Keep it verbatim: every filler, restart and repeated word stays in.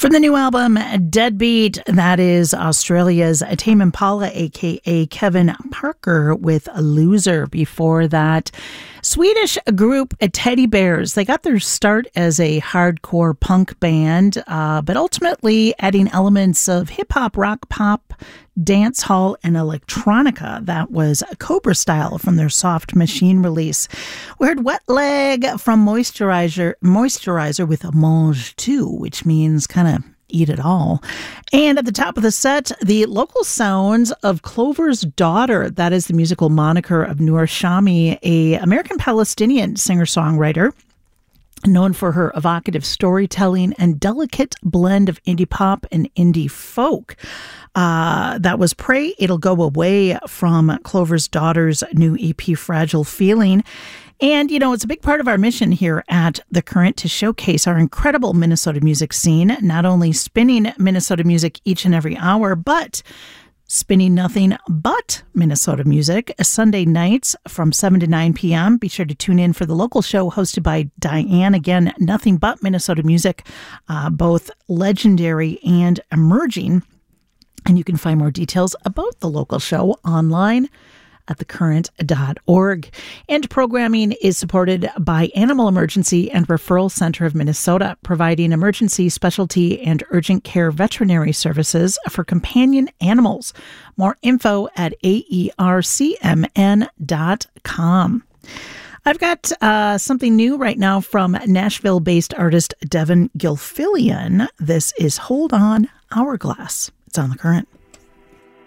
From the new album, Deadbeat, that is Australia's Tame Impala, a k a. Kevin Parker with a Loser. Before that, Swedish group Teddy Bears. They got their start as a hardcore punk band, uh, but ultimately adding elements of hip-hop, rock, pop, dance hall, and electronica. That was Cobra Style from their Soft Machine release. We heard Wet Leg from Moisturizer, Moisturizer with a Mange too, which means kind of eat it all. And at the top of the set, the local sounds of Clover's Daughter. That is the musical moniker of Noor Shami, a American-Palestinian singer-songwriter known for her evocative storytelling and delicate blend of indie pop and indie folk. Uh, that was Pray It'll Go Away from Clover's Daughter's new E P, Fragile Feeling. And, you know, it's a big part of our mission here at The Current to showcase our incredible Minnesota music scene, not only spinning Minnesota music each and every hour, but spinning nothing but Minnesota music Sunday nights from seven to nine p.m. Be sure to tune in for the local show hosted by Diane. Again, nothing but Minnesota music, uh, both legendary and emerging. And you can find more details about the local show online at the current dot org. And programming is supported by Animal Emergency and Referral Center of Minnesota, providing emergency, specialty, and urgent care veterinary services for companion animals. More info at A E R C M N dot com. I've got uh, something new right now from Nashville-based artist Devin Gilfillian. This is Hold On, Hourglass. It's on The Current.